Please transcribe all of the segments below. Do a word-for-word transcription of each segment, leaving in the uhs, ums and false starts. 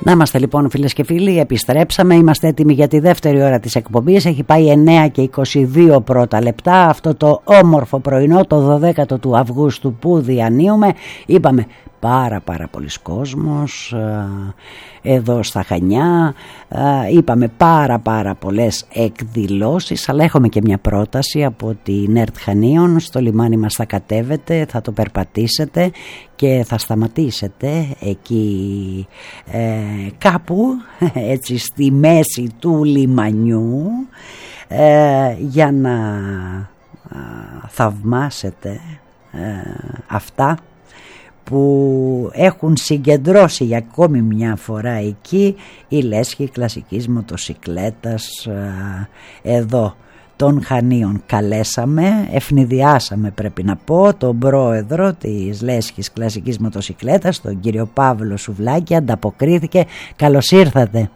Να είμαστε λοιπόν φίλες και φίλοι, επιστρέψαμε, είμαστε έτοιμοι για τη δεύτερη ώρα της εκπομπής. Έχει πάει εννέα και είκοσι δύο πρώτα λεπτά αυτό το όμορφο πρωινό, το δωδέκατο του Αυγούστου που διανύουμε. Είπαμε πάρα πάρα πολλοί κόσμος εδώ στα Χανιά, είπαμε πάρα πάρα πολλές εκδηλώσεις, αλλά έχουμε και μια πρόταση από την ΕΡΤ Χανίων. Στο λιμάνι μας θα κατέβετε, θα το περπατήσετε και θα σταματήσετε εκεί ε, κάπου έτσι στη μέση του λιμανιού ε, για να ε, θαυμάσετε ε, αυτά που έχουν συγκεντρώσει για ακόμη μια φορά εκεί η λέσχη κλασικής μοτοσικλέτας εδώ των Χανίων. Καλέσαμε, ευνηδιάσαμε πρέπει να πω τον πρόεδρο της λέσχης κλασικής μοτοσικλέτας, τον κύριο Παύλο Σουβλάκη, ανταποκρίθηκε. Καλώς ήρθατε.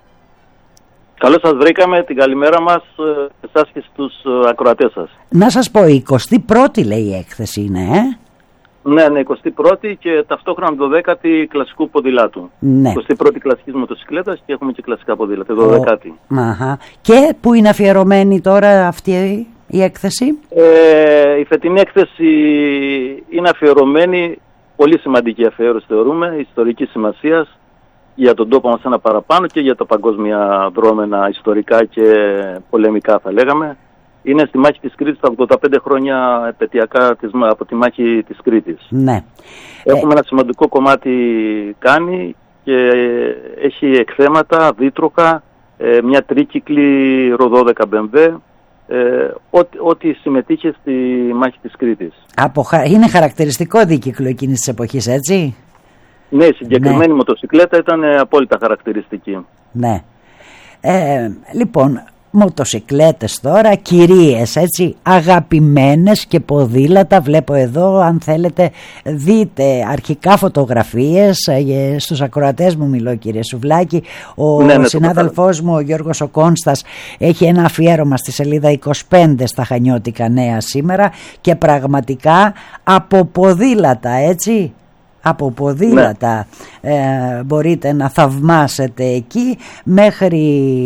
Καλώς σας βρήκαμε, την καλημέρα μας εσάς και στους ακροατές σας. Να σας πω, η εικοστή πρώτη λέει η έκθεση είναι, ε? Ναι, ναι, εικοστή πρώτη και ταυτόχρονα δωδέκατη κλασικού ποδηλάτου. Ναι. εικοστή πρώτη κλασικής μοτοσικλέτας και έχουμε και κλασικά ποδήλατα, δωδεκάτη. Αχα. Και πού είναι αφιερωμένη τώρα αυτή η έκθεση? Ε, η φετινή έκθεση είναι αφιερωμένη, πολύ σημαντική αφιέρωση θεωρούμε, ιστορικής σημασίας για τον τόπο μας ένα παραπάνω και για τα παγκόσμια δρόμενα ιστορικά και πολεμικά θα λέγαμε. Είναι στη μάχη της Κρήτης, τα ογδόντα πέντε χρόνια επαιτειακά της, από τη μάχη της Κρήτης. Ναι. Έχουμε ε... ένα σημαντικό κομμάτι κάνει και έχει εκθέματα, δίτροχα, ε, μια τρίκυκλη ροδόδεκα μπι εμ ντάμπλιου, ε, ό,τι, ό,τι συμμετείχε στη μάχη της Κρήτης. Από, είναι χαρακτηριστικό δίκυκλο εκείνης της εποχής, έτσι? Ναι, η συγκεκριμένη ναι. μοτοσικλέτα ήταν απόλυτα χαρακτηριστική. Ναι. Ε, λοιπόν... Μοτοσικλέτες τώρα, κυρίες έτσι, αγαπημένες και ποδήλατα. Βλέπω εδώ, αν θέλετε δείτε αρχικά φωτογραφίες, στους ακροατές μου μιλώ κύριε Σουβλάκη. Ο ναι, ναι, συνάδελφός μου ο Γιώργος ο Κόνστας έχει ένα αφιέρωμα στη σελίδα είκοσι πέντε στα Χανιώτικα Νέα σήμερα και πραγματικά από ποδήλατα, έτσι, από ποδήλατα ναι. ε, μπορείτε να θαυμάσετε εκεί μέχρι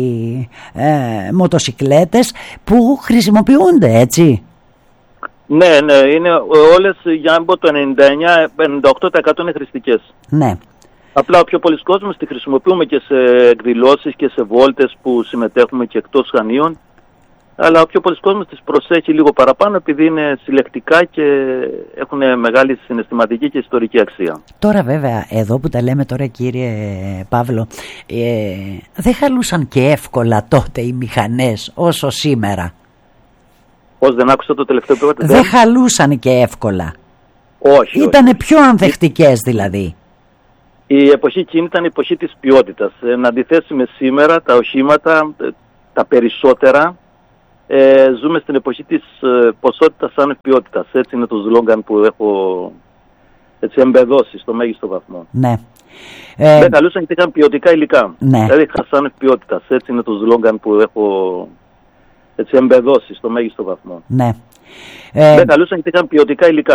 ε, μοτοσικλέτες που χρησιμοποιούνται, έτσι. Ναι, ναι, είναι όλες, για να πω το ενενήντα εννέα με ενενήντα οκτώ τοις εκατό είναι χρηστικές. Ναι. Απλά ο πιο πολλής κόσμος τη χρησιμοποιούμε και σε εκδηλώσεις και σε βόλτες που συμμετέχουμε και εκτός Χανίων. Αλλά ο πιο πολλής κόσμος τις προσέχει λίγο παραπάνω επειδή είναι συλλεκτικά και έχουν μεγάλη συναισθηματική και ιστορική αξία. Τώρα βέβαια, εδώ που τα λέμε τώρα κύριε Παύλο, ε, δεν χαλούσαν και εύκολα τότε οι μηχανές όσο σήμερα. Πώς, δεν άκουσα το τελευταίο που είπατε? Δεν χαλούσαν και εύκολα. Όχι. Ήτανε πιο ανθεκτικές δηλαδή. Η εποχή εκείνη ήταν η εποχή της ποιότητας. Εν αντιθέσει με σήμερα τα οχήματα, τα περισσότερα, Ε, ζούμε στην εποχή της ε, ποσότητας σαν ποιότητας. Έτσι είναι το σλόγγαν που έχω έτσι εμπεδώσει στο μέγιστο βαθμό. Ναι. Ε, δεν καλούσαν γιατί είχαν ποιοτικά υλικά. Ναι. Δηλαδή σαν ποιότητας. Έτσι είναι το σλόγγαν που έχω έτσι εμπεδώσει στο μέγιστο βαθμό. Ναι. Ε, δεν καλούσαν γιατί είχαν ποιοτικά υλικά.